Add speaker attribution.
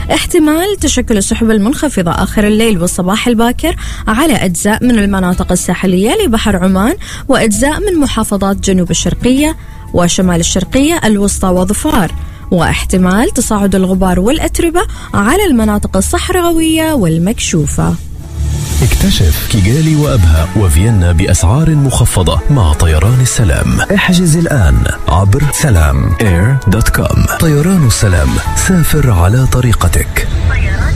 Speaker 1: احتمال تشكل السحب المنخفضة آخر الليل والصباح الباكر على أجزاء من المناطق الساحلية لبحر عمان وأجزاء من محافظات جنوب الشرقية وشمال الشرقية الوسطى وظفار، واحتمال تصاعد الغبار والأتربة على المناطق الصحراوية والمكشوفة.
Speaker 2: اكتشف كيغالي وأبها وفيينا بأسعار مخفضة مع طيران السلام. احجز الآن عبر salamair.com. طيران السلام، سافر على طريقتك.